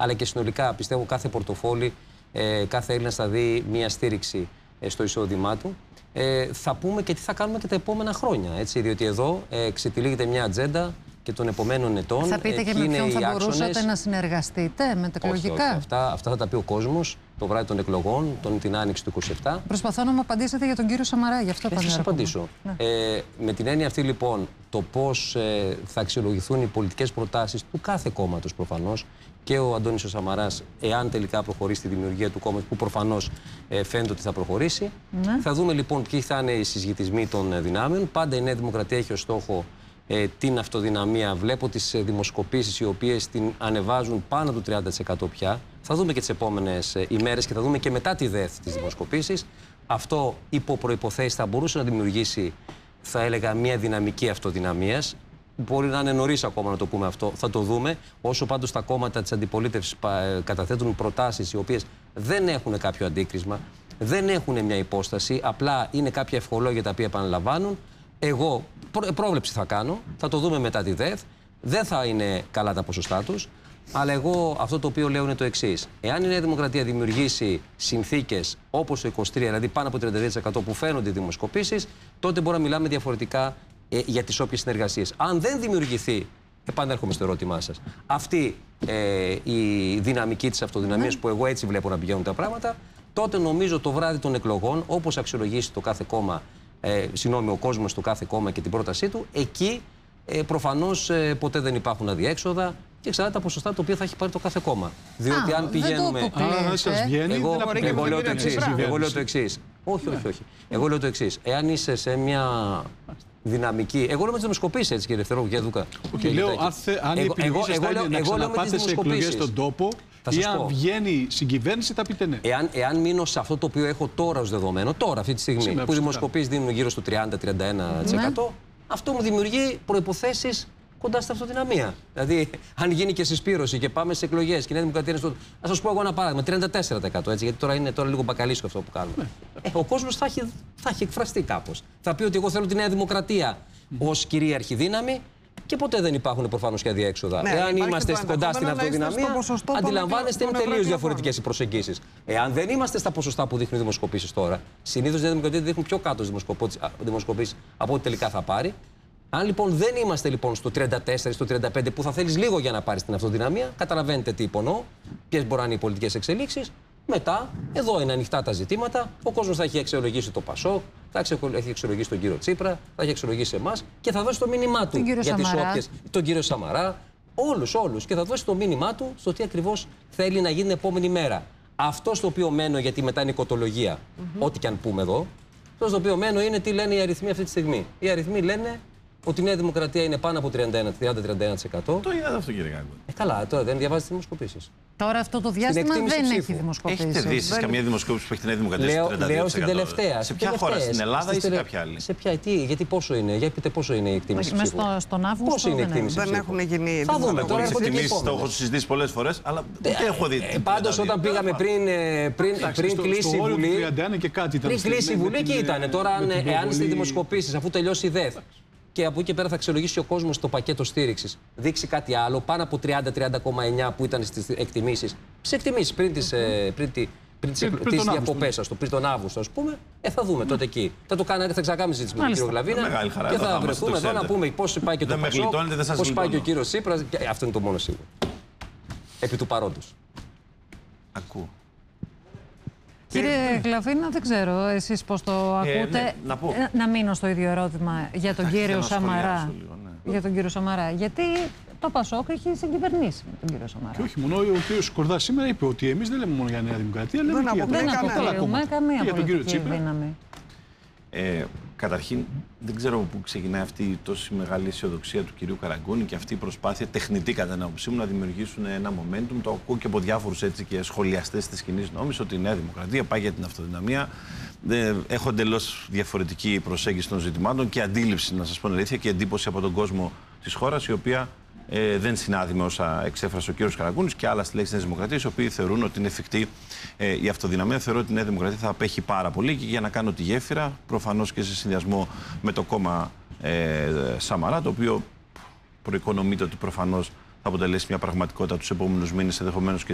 αλλά και συνολικά πιστεύω κάθε πορτοφόλι, κάθε Έλληνας θα δει μια στήριξη στο εισόδημά του. Θα πούμε και τι θα κάνουμε και τα επόμενα χρόνια. Έτσι, διότι εδώ ξετυλίγεται μια ατζέντα και των επομένων ετών. Θα πείτε και με ποιον θα μπορούσατε να συνεργαστείτε μετεκλογικά. Όχι. Αυτά θα τα πει ο κόσμος το βράδυ των εκλογών, την άνοιξη του 27. Προσπαθώ να μου απαντήσετε για τον κύριο Σαμαρά, γι' αυτό θα σας απαντήσω. Ναι. Με την έννοια αυτή λοιπόν, το πώς θα αξιολογηθούν οι πολιτικές προτάσεις του κάθε κόμματος προφανώς, και ο Αντώνης ο Σαμαράς, εάν τελικά προχωρήσει τη δημιουργία του κόμματος, που προφανώς φαίνεται ότι θα προχωρήσει. Ναι. Θα δούμε λοιπόν ποιοι θα είναι οι συσχετισμοί των δυνάμεων. Πάντα η Νέα Δημοκρατία έχει ως στόχο την αυτοδυναμία. Βλέπω τις δημοσκοπήσεις οι οποίες την ανεβάζουν πάνω του 30% πια. Θα δούμε και τις επόμενες ημέρες και θα δούμε και μετά τη ΔΕΘ τις δημοσκοπήσεις. Αυτό υπό προϋποθέσεις θα μπορούσε να δημιουργήσει, θα έλεγα, μια δυναμική αυτοδυναμίας. Μπορεί να είναι νωρίς ακόμα να το πούμε αυτό, θα το δούμε. Όσο πάντως τα κόμματα της αντιπολίτευσης καταθέτουν προτάσεις οι οποίες δεν έχουν κάποιο αντίκρισμα, δεν έχουν μια υπόσταση, απλά είναι κάποια ευχολόγια τα οποία επαναλαμβάνουν. Εγώ πρόβλεψη θα κάνω, θα το δούμε μετά τη ΔΕΘ. Δεν θα είναι καλά τα ποσοστά τους, αλλά εγώ αυτό το οποίο λέω είναι το εξής. Εάν η Νέα Δημοκρατία δημιουργήσει συνθήκες όπως το 23, δηλαδή πάνω από 32% που φαίνονται οι δημοσκοπήσεις, τότε μπορούμε να μιλάμε διαφορετικά για τις όποιες συνεργασίες. Αν δεν δημιουργηθεί, επανέρχομαι στο ερώτημά σας, αυτή η δυναμική της αυτοδυναμίας που εγώ έτσι βλέπω να πηγαίνουν τα πράγματα, τότε νομίζω το βράδυ των εκλογών, όπως αξιολογήσει το κάθε κόμμα, ο κόσμος στο κάθε κόμμα και την πρότασή του, εκεί προφανώς ποτέ δεν υπάρχουν αδιέξοδα και εξαρτάται τα ποσοστά τα οποία θα έχει πάρει το κάθε κόμμα. Διότι αν πηγαίνουμε. Εγώ λέω το εξής. Όχι. Εγώ λέω το εξής. Εάν είσαι σε μια δυναμική. Εγώ λέω με τις δημοσκοπήσεις, έτσι, κύριε Δευτερόλου, κύριε Δούκα. Λέω, αν η επιλογή σας θα είναι να ξαναπάτε σε εκλογές στον τόπο, ή αν βγαίνει συγκυβέρνηση, θα πείτε ναι. Εάν μείνω σε αυτό το οποίο έχω τώρα ως δεδομένο, τώρα αυτή τη στιγμή, που οι δημοσκοπήσεις δίνουν γύρω στο 30-31%, αυτό μου δημιουργεί προϋποθέσεις κοντά στην αυτοδυναμία. Δηλαδή, αν γίνει και συσπήρωση και πάμε σε εκλογές και η Νέα Δημοκρατία είναι στο. Να σας πω εγώ ένα παράδειγμα, 34%, έτσι, γιατί τώρα είναι λίγο μπακαλίσκο αυτό που κάνουμε. Ο κόσμος θα έχει εκφραστεί κάπως. Θα πει ότι εγώ θέλω τη Νέα Δημοκρατία ως κυρίαρχη δύναμη και ποτέ δεν υπάρχουν προφανώς και αδιέξοδα. Εάν είμαστε κοντά στην αυτοδυναμία, αντιλαμβάνεστε, είναι τελείως διαφορετικές οι προσεγγίσεις. Εάν δεν είμαστε στα ποσοστά που δείχνουν οι δημοσκοπήσεις τώρα, συνήθως η Νέα Δημοκρατία δείχνουν πιο κάτω δημοσκοπήσεις από ό,τι τελικά θα πάρει. Αν λοιπόν δεν είμαστε λοιπόν στο 34, στο 35 που θα θέλεις λίγο για να πάρεις την αυτοδυναμία, καταλαβαίνετε τι υπονοώ, ποιες μπορούν να είναι οι πολιτικές εξελίξεις. Μετά, εδώ είναι ανοιχτά τα ζητήματα. Ο κόσμος θα έχει αξιολογήσει το ΠΑΣΟΚ, θα έχει αξιολογήσει τον κύριο Τσίπρα, θα έχει αξιολογήσει εμάς και θα δώσει το μήνυμά του για τις όποιες. Τον κύριο Σαμαρά, όλους. Και θα δώσει το μήνυμά του στο τι ακριβώς θέλει να γίνει την επόμενη μέρα. Αυτό στο οποίο μένω, γιατί μετά είναι οικοτολογία, ό,τι και αν πούμε εδώ, αυτό στο οποίο μένω είναι τι λένε οι αριθμοί αυτή τη στιγμή. Οι αριθμοί λένε ότι η Νέα Δημοκρατία είναι πάνω από 30-31%. Το είδατε αυτό, κύριε Γκάγκο. Καλά, τώρα δεν διαβάζετε δημοσκοπήσεις. Τώρα αυτό το διάστημα δεν έχει δημοσκοπήσεις. Έχετε δει εσείς καμία δημοσκόπηση που έχει τη Νέα Δημοκρατία στο 32%? Λέω στην τελευταία. Σε ποια χώρα, στην Ελλάδα ή σε κάποια άλλη? Σε ποια, γιατί πόσο είναι, για πείτε πόσο είναι η εκτίμηση ψήφου. Στον Αύγουστο πόσο είναι η εκτίμηση ψήφου. Δεν έχουν γίνει. Θα δούμε τώρα. Τις εκτιμήσεις το έχω συζητήσει πολλές φορές, αλλά δεν έχω δει. Πάντως όταν πήγαμε πριν κλείσει η Βουλή. Πριν κλείσει η Βουλή και ήταν. Τώρα, εάν στις δημοσκοπήσεις, αφού τελειώσει η ΔΕΘ, και από εκεί και πέρα θα αξιολογήσει ο κόσμος το πακέτο στήριξης, δείξει κάτι άλλο, πάνω από 30-30,9 που ήταν στις εκτιμήσεις. Στις εκτιμήσεις πριν τις διακοπές, πριν τον Αύγουστο, ας πούμε, θα δούμε τότε εκεί. Θα ξανακάνουμε συζήτηση με τον κύριο Γλαβίνα και θα βρεθούμε εδώ να πούμε πώς πάει και το ΠΑΣΟΚ, πώς πάει και ο κύριος Τσίπρας. Αυτό είναι το μόνο σίγουρο. Επί του παρόντος. Ακούω. Κύριε Γλαβίνα, δεν ξέρω εσείς πώς το ακούτε. Να μείνω στο ίδιο ερώτημα για τον κύριο Σαμαρά. Για τον κύριο Σαμαρά. Γιατί το ΠΑΣΟΚ έχει συγκυβερνήσει με τον κύριο Σαμαρά. Και όχι μόνο, ο κύριος Σκορδάς σήμερα είπε ότι εμείς δεν λέμε μόνο για Νέα Δημοκρατία, λέμε και για καμία πολιτική δύναμη. Καταρχήν, δεν ξέρω πού ξεκινάει αυτή η τόση μεγάλη αισιοδοξία του κυρίου Καραγκούνη και αυτή η προσπάθεια τεχνητή, κατά την άποψή μου, να δημιουργήσουν ένα momentum. Το ακούω και από διάφορους έτσι και σχολιαστές της κοινής νόμης ότι η Νέα Δημοκρατία πάει για την αυτοδυναμία. Έχω εντελώς διαφορετική προσέγγιση των ζητημάτων και αντίληψη, να σας πω την αλήθεια, και εντύπωση από τον κόσμο της χώρας, η οποία δεν συνάδει με όσα εξέφρασε ο κ. Καραγκούνης και άλλα στελέχη της Νέας Δημοκρατίας, οι οποίοι θεωρούν ότι είναι εφικτή η αυτοδυναμία. Θεωρώ ότι η Νέα Δημοκρατία θα απέχει πάρα πολύ και για να κάνω τη γέφυρα, προφανώς και σε συνδυασμό με το κόμμα Σαμαρά, το οποίο προοικονομείται ότι προφανώς θα αποτελέσει μια πραγματικότητα τους επόμενους μήνες, ενδεχομένως και